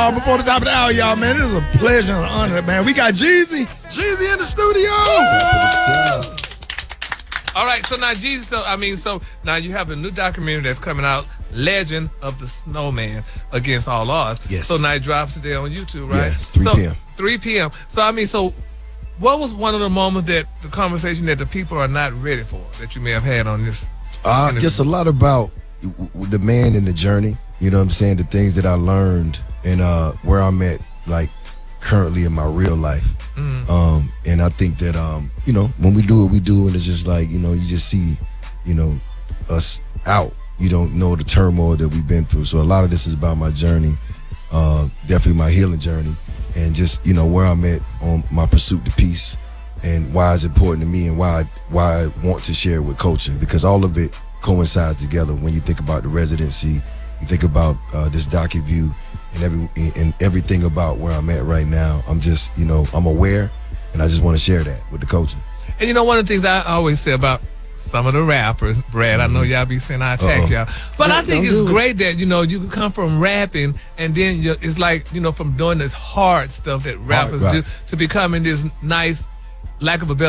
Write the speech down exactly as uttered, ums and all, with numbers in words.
Uh, before the top of the hour, y'all, man, it is a pleasure and an honor, man. We got Jeezy. Jeezy in the studio. Top of the top. All right, so now Jesus, so I mean, so now you have a new documentary that's coming out, Legend of the Snowman Against All Odds. Yes. So now it drops today on YouTube, right? Yeah, three so, p.m. three p.m. So I mean, so what was one of the moments that the conversation that the people are not ready for that you may have had on this? Uh, interview? just a lot about w- w- the man and the journey. You know what I'm saying? The things that I learned and uh, where I'm at, like currently in my real life. Mm-hmm. Um, and I think that um, you know, when we do what we do, and it's just like, you know, you just see, you know, us out. You don't know the turmoil that we've been through. So a lot of this is about my journey, uh, definitely my healing journey, and just, you know, where I'm at on my pursuit to peace, and why it's important to me, and why I, why I want to share it with culture, because all of it coincides together. When you think about the residency, you think about uh, this docu-view, and every and everything about where I'm at right now. I'm just, you know, I'm aware, and I just want to share that with the culture. And you know, one of the things I always say about some of the rappers, Brad, mm-hmm. I know y'all be saying I attack y'all, but no, I think it's great it. that, you know, you can come from rapping and then you, it's like, you know, from doing this hard stuff that rappers right, right. do to becoming this nice, lack of a better